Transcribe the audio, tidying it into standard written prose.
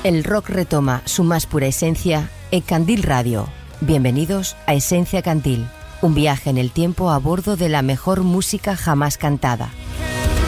El rock retoma su más pura esencia en Candil Radio. Bienvenidos a Esencia Candil, un viaje en el tiempo a bordo de la mejor música jamás cantada.